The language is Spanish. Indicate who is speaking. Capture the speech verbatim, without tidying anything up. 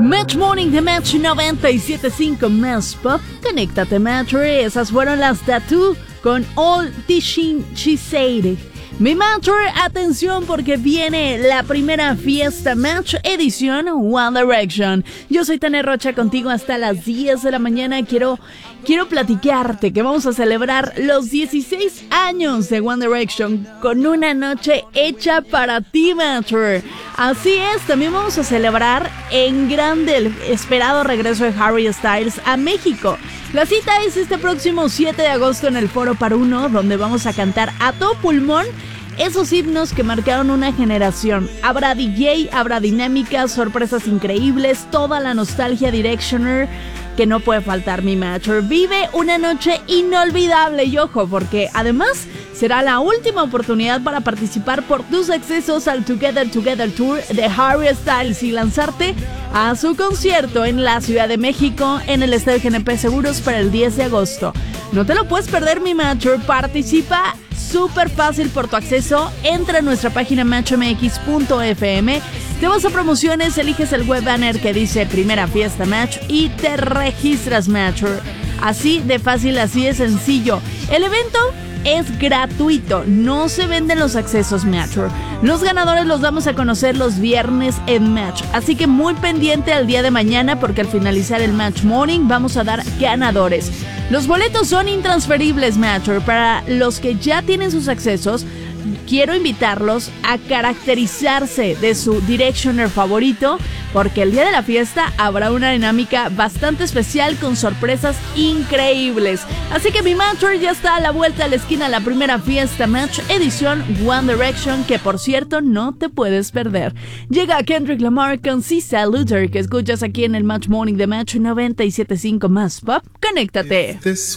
Speaker 1: Match Morning de Match noventa y siete punto cinco Más Pop. Conéctate, Match. Esas fueron las Tattoo con All the Shit She Said. Mi Match, atención porque viene la primera fiesta Match edición One Direction. Yo soy Tania Rocha contigo hasta las diez de la mañana. Quiero, quiero platicarte que vamos a celebrar los dieciséis años de One Direction con una noche hecha para ti, Match. Así es, también vamos a celebrar en grande el esperado regreso de Harry Styles a México. La cita es este próximo siete de agosto en el Foro Par Uno, donde vamos a cantar a todo pulmón esos himnos que marcaron una generación. Habrá D J, habrá dinámicas, sorpresas increíbles, toda la nostalgia Directioner que no puede faltar, mi Match. Vive una noche inolvidable y ojo, porque además será la última oportunidad para participar por tus accesos al Together Together Tour de Harry Styles y lanzarte a su concierto en la Ciudad de México en el Estadio G N P Seguros para el diez de agosto. No te lo puedes perder, mi Match. Participa súper fácil por tu acceso. Entra a nuestra página match m x punto f m, te vas a promociones, eliges el web banner que dice Primera Fiesta Match y te registras, Match. Así de fácil, así de sencillo. El evento es gratuito, no se venden los accesos, Match. Los ganadores los vamos a conocer los viernes en Match, así que muy pendiente al día de mañana porque al finalizar el Match Morning vamos a dar ganadores. Los boletos son intransferibles, Match. Para los que ya tienen sus accesos, quiero invitarlos a caracterizarse de su Directioner favorito, porque el día de la fiesta habrá una dinámica bastante especial con sorpresas increíbles. Así que mi Match ya está a la vuelta de la esquina, la primera fiesta Match edición One Direction, que por cierto no te puedes perder. Llega Kendrick Lamar con Sisa Luther, que escuchas aquí en el Match Morning de Match noventa y siete punto cinco Más Pop. Conéctate.